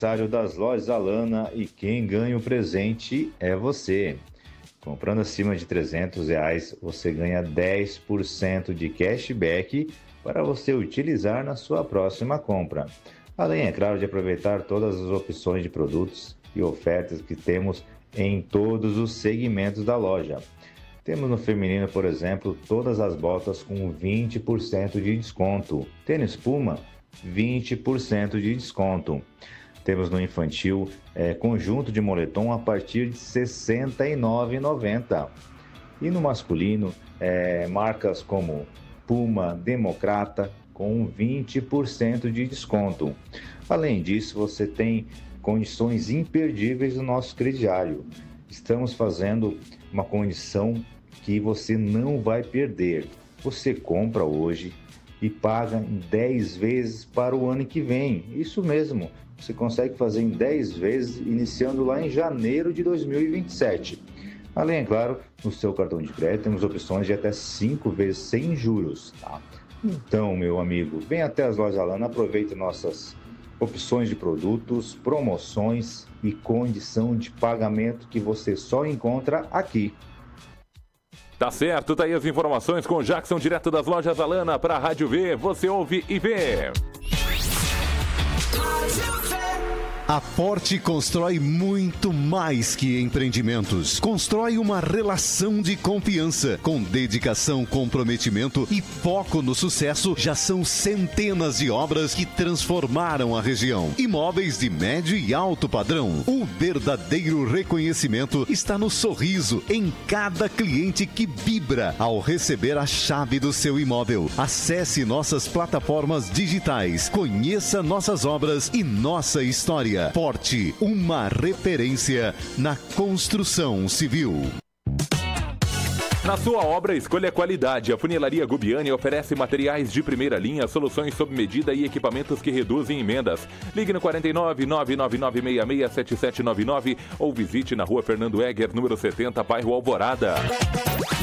Aniversário das lojas Alana e quem ganha o presente é você. Comprando acima de R$ 300, você ganha 10% de cashback para você utilizar na sua próxima compra. Além, é claro, de aproveitar todas as opções de produtos e ofertas que temos em todos os segmentos da loja. Temos no feminino, por exemplo, todas as botas com 20% de desconto. Tênis Puma, 20% de desconto. Temos no infantil conjunto de moletom a partir de R$ 69,90. E no masculino, marcas como Puma, Democrata, com 20% de desconto. Além disso, você tem condições imperdíveis do nosso crediário. Estamos fazendo uma condição que você não vai perder. Você compra hoje e paga em 10 vezes para o ano que vem. Isso mesmo. Você consegue fazer em 10 vezes, iniciando lá em janeiro de 2027. Além, é claro, no seu cartão de crédito temos opções de até 5 vezes sem juros. Tá? Então, meu amigo, vem até as lojas Alana, aproveite nossas opções de produtos, promoções e condição de pagamento que você só encontra aqui. Tá certo, tá aí as informações com o Jackson, direto das lojas Alana para a Rádio V. Você ouve e vê. A Forte constrói muito mais que empreendimentos. Constrói uma relação de confiança. Com dedicação, comprometimento e foco no sucesso, já são centenas de obras que transformaram a região. Imóveis de médio e alto padrão. O verdadeiro reconhecimento está no sorriso em cada cliente que vibra ao receber a chave do seu imóvel. Acesse nossas plataformas digitais, conheça nossas obras e nossa história. Forte, uma referência na construção civil. Na sua obra, escolha a qualidade. A Funilaria Gubiani oferece materiais de primeira linha, soluções sob medida e equipamentos que reduzem emendas. Ligue no 49 99966 7799 ou visite na Rua Fernando Egger, número 70, bairro Alvorada.